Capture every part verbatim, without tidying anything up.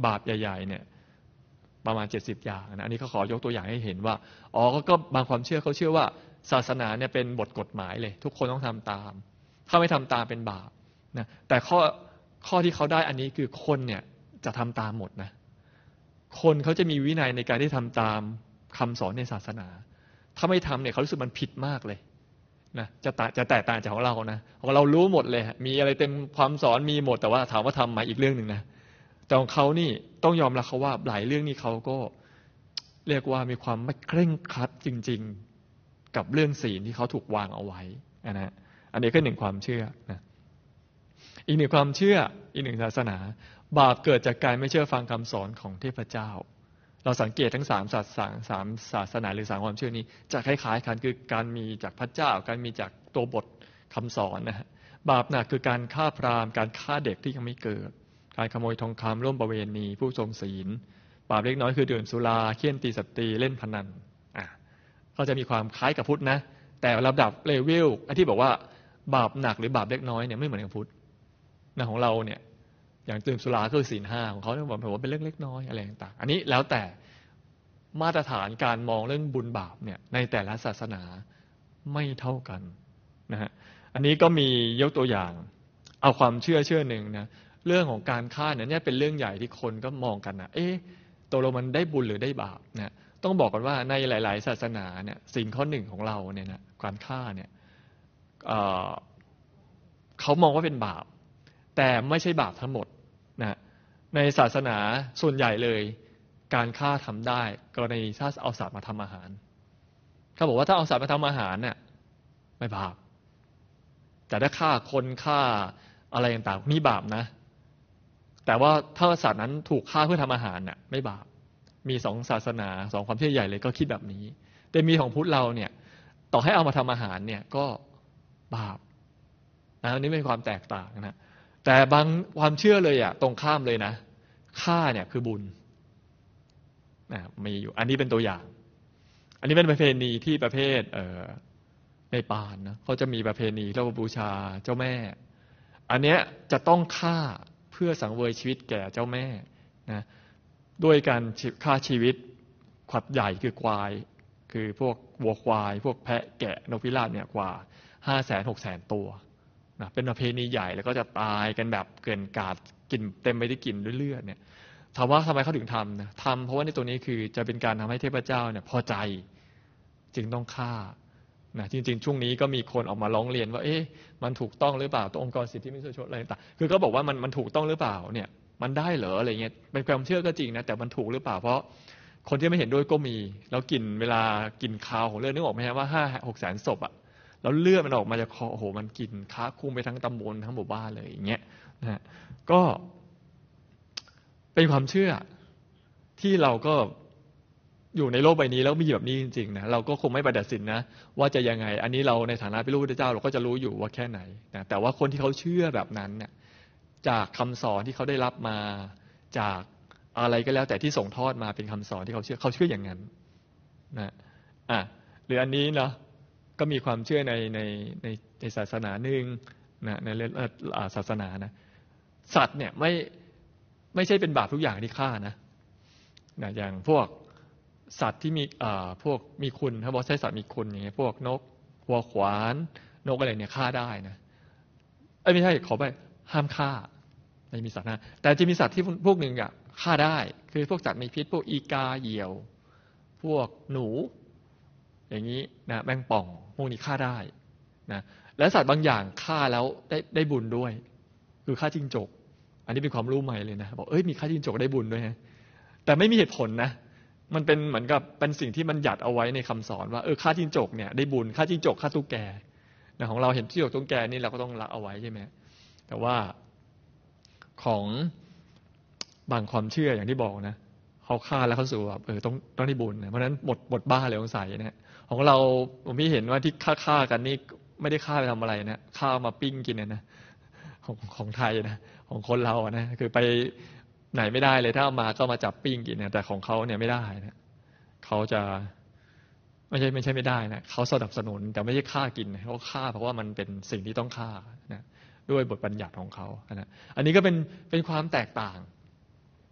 บาปใหญ่ๆเนี่ยประมาณเจ็ดสิบอย่างนะอันนี้เขาขอยกตัวอย่างให้เห็นว่าอ๋อก็บางความเชื่อเขาเชื่อว่าศาสนาเนี่ยเป็นบทกฎหมายเลยทุกคนต้องทำตามถ้าไม่ทำตามเป็นบาปนะแต่ข้อข้อที่เขาได้อันนี้คือคนเนี่ยจะทำตามหมดนะคนเขาจะมีวินัยในการที่ทำตามคำสอนในศาสนาถ้าไม่ทำเนี่ยเขารู้สึกมันผิดมากเลยนะจะตจะแตกต่างจากของเรานะของเรารู้หมดเลยมีอะไรเต็มความสอนมีหมดแต่ว่าถามว่าทำไหมอีกเรื่องหนึ่งนะแต่ของเขานี่ต้องยอมรับเขาว่าหลายเรื่องนี่เขาก็เรียกว่ามีความไม่เคร่งครัดจริงๆกับเรื่องศีลที่เขาถูกวางเอาไว้นะอันนี้ก็หนึ่งความเชื่อนะอีกหนึ่งความเชื่ออีกหนึ่งศาสนาบาปเกิดจากการไม่เชื่อฟังคำสอนของเทพเจ้าเราสังเกตทั้งสามศาสนาสามศาสนาหรือสามความเชื่อนี้จะคล้ายๆกันคือการมีจากพระเจ้าการมีจากตัวบทคำสอนนะฮะบาปหนักคือการฆ่าพรามการฆ่าเด็กที่ยังไม่เกิดการขโมยทองคำร่วมประเวณีผู้ทรงศีลบาปเล็กน้อยคือดื่มสุราเคี่ยนตีสตรีเล่นพนันอ่ะก็จะมีความคล้ายกับพุทธนะแต่ระดับเลเวลที่บอกว่าบาปหนักหรือบาปเล็กน้อยเนี่ยไม่เหมือนกับพุทธนะของเราเนี่ยอย่างดื่มสุราคือศีลห้าของเขาเนี่ยบอกว่าเป็นเรื่องเล็กน้อยอะไรต่างๆอันนี้แล้วแต่มาตรฐานการมองเรื่องบุญบาปเนี่ยในแต่ละศาสนาไม่เท่ากันนะฮะอันนี้ก็มียกตัวอย่างเอาความเชื่อเชื่อหนึ่งนะเรื่องของการฆ่าเนี่ยเป็นเรื่องใหญ่ที่คนก็มองกันนะเอ๊ะตกลงมันได้บุญหรือได้บาปนะต้องบอกกันว่าในหลายๆศาสนาเนี่ยสิ่งข้อหนึ่งของเราเนี่ยนะการฆ่าเนี่ยเอ่อเขามองว่าเป็นบาปแต่ไม่ใช่บาปทั้งหมดนะในศาสนาส่วนใหญ่เลยการฆ่าทำได้กรณีถ้าเอาสัตว์มาทำอาหารเขาบอกว่าถ้าเอาสัตว์มาทำอาหารเนี่ยไม่บาปแต่ถ้าฆ่าคนฆ่าอะไรต่างๆนี่บาปนะแต่ว่าถ้าสัตว์นั้นถูกฆ่าเพื่อทำอาหารน่ะไม่บาปมีสองศาสนาสองความเชื่อใหญ่เลยก็คิดแบบนี้แต่มีของพุทธเราเนี่ยต่อให้เอามาทำอาหารเนี่ยก็บาปนะอันนี้เป็นความแตกต่างนะแต่บางความเชื่อเลยอ่ะตรงข้ามเลยนะฆ่าเนี่ยคือบุญนะมีอยู่อันนี้เป็นตัวอย่างอันนี้เป็นประเพณีที่ประเภทเอ่อในปานนะเขาจะมีประเพณีเรียกว่าบูชาเจ้าแม่อันเนี้ยจะต้องฆ่าเพื่อสังเวยชีวิตแก่เจ้าแม่นะด้วยการฆ่าชีวิตขวัญใหญ่คือควายคือพวกวัวควายพวกแพะแกะนกพิราบเนี่ยกว่าห้าแสนหกแสนตัวนะเป็นประเพณีใหญ่แล้วก็จะตายกันแบบเกินกาดกินเต็มไปด้วยกลิ่นเลือดเนี่ยถามว่าทำไมเขาถึงทำนะทำเพราะว่าในตัวนี้คือจะเป็นการทำให้เทพเจ้าเนี่ยพอใจจึงต้องฆ่านะจริงๆช่วงนี้ก็มีคนออกมาร้องเรียนว่าเอ๊ะมันถูกต้องหรือเปล่าตัวองค์กรสิทธิมนุษยชนอะไรต่างคือก็บอกว่ามันมันถูกต้องหรือเปล่าเนี่ยมันได้เหรออะไรเงี้ยเป็นความเชื่อก็จริงนะแต่มันถูกหรือเปล่าเพราะคนที่ไม่เห็นด้วยก็มีแล้วกินเวลากินคาวของเลือดนึกออกไหมฮะว่าห้าหกแสนศพอ่ะแล้วเลือดมันออกมาจากคอโอ้โหมันกินค้าคุ้มไปทั้งตำบลทั้งหมู่บ้านเลยอย่างเงี้ยนะฮะก็เป็นความเชื่อที่เราก็อยู่ในโลกใบนี้แล้วมีแบบนี้จริงๆนะเราก็คงไม่ประดับสินนะว่าจะยังไงอันนี้เราในฐานะเป็นลูกพระเจ้าเราก็จะรู้อยู่ว่าแค่ไหนนะแต่ว่าคนที่เขาเชื่อแบบนั้นเนี่ยจากคำสอนที่เขาได้รับมาจากอะไรก็แล้วแต่ที่ส่งทอดมาเป็นคำสอนที่เขาเชื่อเขาเชื่ออย่างนั้นนะอ่ะหรืออันนี้เนาะก็มีความเชื่อในในในในศาสนาหนึ่งนะในศาสนานะสัตว์เนี่ยไม่ไม่ใช่เป็นบาปทุกอย่างที่ฆ่านะนะอย่างพวกสัตว์ที่มีอ่าพวกมีคุณถ้าบอกใช้สัตว์มีคุณอย่างเงี้ยพวกนกวัวขวานนกอะไรเนี่ยฆ่าได้นะเอ้ยไม่ใช่ขอไปห้ามฆ่าไม่มีสัตว์นะแต่จะมีสัตว์ที่พวกหนึ่งอ่ะฆ่าได้คือพวกสัตว์มีพิษพวกอีกาเหยี่ยวพวกหนูอย่างนี้นะแมงป่องพวกนี้ฆ่าได้นะและสัตว์บางอย่างฆ่าแล้วได้ได้บุญด้วยคือฆ่าจิ้งจกอันนี้เป็นความรู้ใหม่เลยนะบอกเอ้ยมีฆ่าจิ้งจกได้บุญด้วยนะแต่ไม่มีเหตุผลนะมันเป็นเหมือนกับเป็นสิ่งที่มันหยัดเอาไว้ในคำสอนว่าเออฆ่าจิ้งจกเนี่ยได้บุญฆ่าจิ้งจกฆ่าตุ๊กแกนะของเราเห็นจิ้งจกตุ๊กแกนี่เราก็ต้องละเอาไว้ใช่ไหมแต่ว่าของบางความเชื่ออย่างที่บอกนะเขาฆ่าแล้วเขาสู่แบบเออต้องต้องได้บุญนะเพราะฉะนั้นหมดหมดบ้าเลยสงสัยนะของเราผมพี่เห็นว่าที่ฆ่าฆ่ากันนี่ไม่ได้ฆ่าไปทำอะไรนะฆ่ามาปิ้งกินนะนะของของไทยนะของคนเราอะนะคือไปไหนไม่ได้เลยถ้าเอามาก็มาจับปิ้งกินนะแต่ของเขาเนี่ยไม่ได้นะเขาจะไม่ใช่ไม่ใช่ไม่ได้นะเขาสนับสนุนแต่ไม่ใช่ฆ่ากินเขาฆ่าเพราะว่ามันเป็นสิ่งที่ต้องฆ่านะด้วยบทบัญญัติของเขานะอันนี้ก็เป็นเป็นความแตกต่างข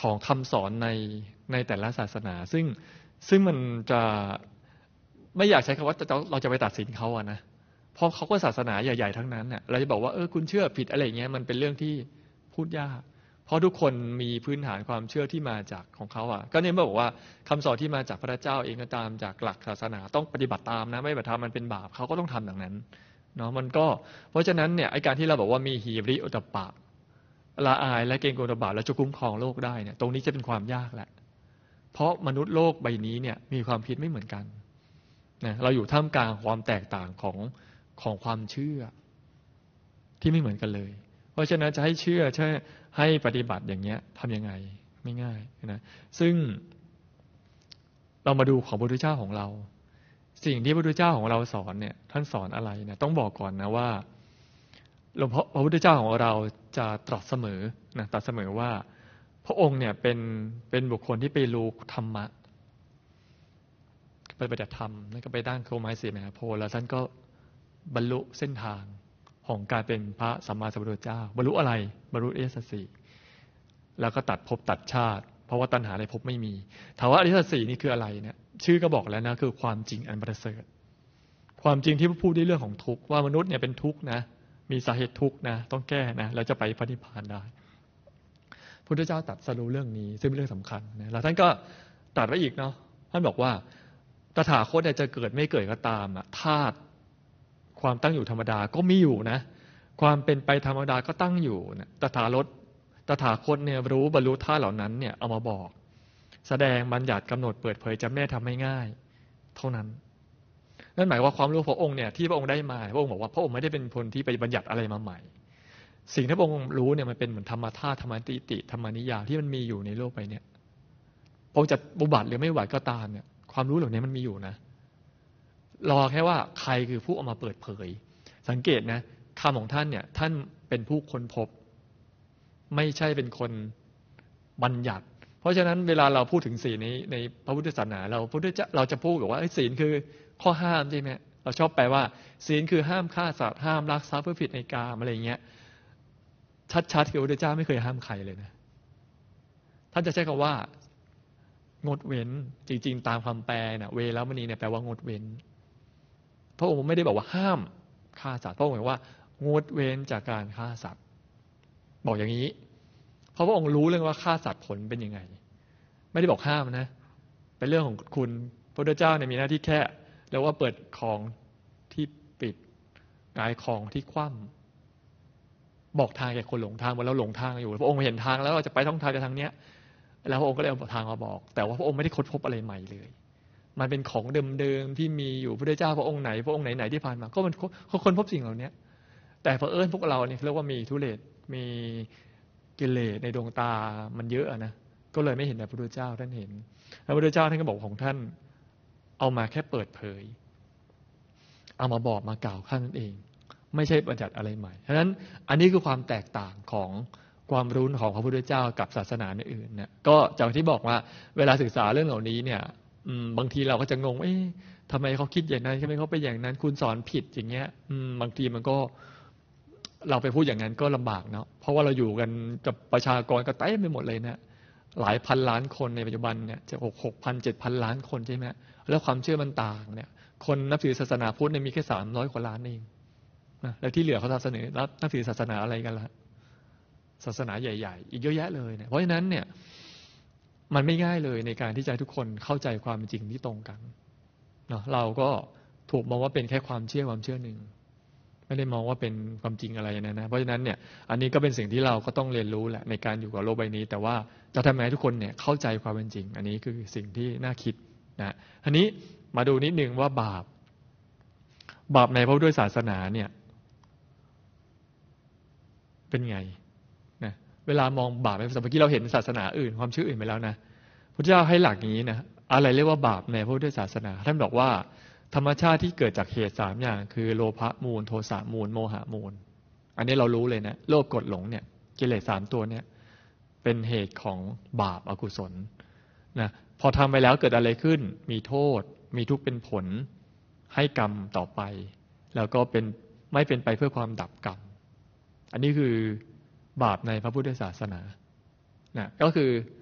ของคำสอนในในแต่ละศาสนาซึ่งซึ่งมันจะไม่อยากใช้คำว่าเราจะไปตัดสินเขาอะนะเพราะเขาก็ศาสนาใหญ่ๆทั้งนั้นเนี่ยเราจะบอกว่าเออคุณเชื่อผิดอะไรเงี้ยมันเป็นเรื่องที่พูดยากเพราะทุกคนมีพื้นฐานความเชื่อที่มาจากของเขาอ่ะก็เนี่ยบอกว่าคำสอนที่มาจากพระเจ้าเองก็ตามจากหลักศาสนาต้องปฏิบัติตามนะไม่ปฏิบัติตามมันเป็นบาปเขาก็ต้องทำอย่างนั้นเนาะมันก็เพราะฉะนั้นเนี่ยไอการที่เราบอกว่ามีหีริโอตปะละอายและเกรงกลัวบาปและจะคุ้มครองโลกได้เนี่ยตรงนี้จะเป็นความยากแหละเพราะมนุษย์โลกใบนี้เนี่ยมีความคิดไม่เหมือนกันนะเราอยู่ท่ามกลางความแตกต่างของของความเชื่อที่ไม่เหมือนกันเลยเพราะฉะนั้นจะให้เชื่อใช่ให้ปฏิบัติอย่างเงี้ยทำยังไงไม่ง่ายนะซึ่งเรามาดูของพระพุทธเจ้าของเราสิ่งที่พระพุทธเจ้าของเราสอนเนี่ยท่านสอนอะไรนะต้องบอกก่อนนะว่าหลวงพ่อพระพุทธเจ้าของเราจะตรัสเสมอนะตรัสเสมอว่าพระองค์เนี่ยเป็นเป็นบุคคลที่ไปรู้ธรรมะไปปฏิบัติธรรมแล้วก็ไปด้านโคไม้สีมหาโพธิ์แล้วท่านก็บรรลุเส้นทางของการเป็นพระสัมมาสัมพุทธเจ้าบรรลุอะไรบรรลุอริยสัจสี่แล้วก็ตัดภพตัดชาติเพราะว่าตัณหาในภพไม่มีถามว่าอริยสัจสี่นี่คืออะไรเนี่ยชื่อก็บอกแล้วนะคือความจริงอันประเสริฐความจริงที่พูดในเรื่องของทุกข์ว่ามนุษย์เนี่ยเป็นทุกข์นะมีสาเหตุทุกข์นะต้องแก้นะแล้วจะไปพระนิพพานได้พุทธเจ้าตรัสรู้เรื่องนี้ซึ่งเป็นเรื่องสำคัญนะแล้วท่านก็ตรัสไว้อีกเนาะท่านบอกว่าตถาคตจะเกิดไม่เกิดก็ตามอะธาตุความตั้งอยู่ธรรมดาก็มีอยู่นะความเป็นไปธรรมดาก็ตั้งอยู่นะตถาคตตถาคตเนี่ยรู้บรรลุธาตุเหล่านั้นเนี่ยเอามาบอกแสดงบัญญัติกำหนดเปิดเผยจำแนกทำให้ง่ายเท่านั้นนั่นหมายว่าความรู้พระองค์เนี่ยที่พระองค์ได้มาพระองค์บอกว่าพระองค์ไม่ได้เป็นคนที่ไปบัญญัติอะไรมาใหม่สิ่งที่พระองค์รู้เนี่ยมันเป็นเหมือนธรรมธาตุธรรมติติธรรมนิยามที่มันมีอยู่ในโลกไปเนี่ยพระองค์จะอุบัติหรือไม่อุบัติก็ตามเนี่ยความรู้เหล่านี้มันมีอยู่นะรอแค่ว่าใครคือผู้เอามาเปิดเผยสังเกตนะคำของท่านเนี่ยท่านเป็นผู้ค้นพบไม่ใช่เป็นคนบัญญัติเพราะฉะนั้นเวลาเราพูดถึงศีลในในพระพุทธศาสนาเราพุทธเจ้าเราจะพูดบอกว่าศีลคือข้อห้ามใช่ไหมเราชอบแปลว่าศีลคือห้ามฆ่าสัตว์ห้ามลักทรัพย์เพื่อผิดในกามอะไรเงี้ยชัดๆคือพระพุทธเจ้าไม่เคยห้ามใครเลยนะท่านจะใช้คำว่างดเว้นจริงๆตามคำแปลนะเวรมณีเนี่ยแปลว่างดเว้นพระองค์ไม่ได้บอกว่าห้ามฆ่าสัตว์พระองค์บอกว่างดเว้นจากการฆ่าสัตว์บอกอย่างนี้เพราะพระองค์รู้เรื่องว่าฆ่าสัตว์ผลเป็นยังไงไม่ได้บอกห้ามนะเป็นเรื่องของคุณพระพุทธเจ้าเนี่ยมีหน้าที่แค่แล้วว่าเปิดของที่ปิดหงายของที่คว่ำบอกทางแก่คนหลงทางว่าเราหลงทางอยู่พระองค์เห็นทางแล้วเราจะไปท่องทางจากทางเนี้ยแล้วพระองค์ก็เลยเอาทางมาบอกแต่ว่าพระองค์ไม่ได้ค้นพบอะไรใหม่เลยมันเป็นของเดิมๆที่มีอยู่พระพุทธเจ้าพระองค์ไหนพระองค์ไหนๆที่ผ่านมาก็มันเขาค้นพบสิ่งเหล่านี้แต่เผอิญพวกเราเนี่ยเรียกว่ามีทุเรศมีกิเลสในดวงตามันเยอะนะก็เลยไม่เห็นแบบพระพุทธเจ้าท่านเห็นแล้วพระพุทธเจ้าท่านก็บอกของท่านเอามาแค่เปิดเผยเอามาบอกมากล่าวข้างนั้นเองไม่ใช่บัญญัติอะไรใหม่ฉะนั้นอันนี้คือความแตกต่างของความรู้ของพระพุทธเจ้ากับศาสนาอื่นๆเนี่ยก็จากที่บอกว่าเวลาศึกษาเรื่องเหล่านี้เนี่ยบางทีเราก็จะงงเอ๊ะทำไมเขาคิดอย่างนั้นทำไมเขาไปอย่างนั้นคุณสอนผิดอย่างเงี้ยบางทีมันก็เราไปพูดอย่างนั้นก็ลำบากเนาะเพราะว่าเราอยู่กันกับประชากรก็เต็มไปหมดเลยนะหลายพันล้านคนในปัจจุบันเนี่ยจะหกหกพันเจ็ดพันล้านคนใช่ไหมแล้วความเชื่อมันต่างเนี่ยคนนับถือศาสนาพุทธเนี่ยมีแค่สามร้อยกว่าล้านเองนะแล้วที่เหลือเขาศาสนารับนับถือศาสนาอะไรกันล่ะศาสนาใหญ่ๆอีกเยอะแยะเลยเนี่ยเพราะฉะนั้นเนี่ยมันไม่ง่ายเลยในการที่จะทุกคนเข้าใจความจริงที่ตรงกันเนาะเราก็ถูกมองว่าเป็นแค่ความเชื่อความเชื่อหนึ่งไม่ได้มองว่าเป็นความจริงอะไรนะนะเพราะฉะนั้นเนี่ยอันนี้ก็เป็นสิ่งที่เราก็ต้องเรียนรู้แหละในการอยู่กับโลกใบนี้แต่ว่าจะทำให้ทุกคนเนี่ยเข้าใจความเป็นจริงอันนี้คือสิ่งที่น่าคิดนะทีนี้มาดูนิดนึงว่าบาปบาปในพระพุทธศาสนาเนี่ยเป็นไงนะเวลามองบาปในศาสนาเมื่อกี้เราเห็นศาสนาอื่นความเชื่ออื่นไปแล้วนะพระเจ้าให้หลักอย่างนี้นะอะไรเรียกว่าบาปในพระพุทธศาสนาท่านบอกว่าธรรมชาติที่เกิดจากเหตุสามอย่างคือโลภะมูลโทสะมูลโมหะมูลอันนี้เรารู้เลยนะโลภโกรธหลงเนี่ยกิเลสสามตัวเนี่ยเป็นเหตุของบาปอกุศลนะพอทำไปแล้วเกิดอะไรขึ้นมีโทษมีทุกข์เป็นผลให้กรรมต่อไปแล้วก็เป็นไม่เป็นไปเพื่อความดับกรรมอันนี้คือบาปในพระพุทธศาสนานะก็คือ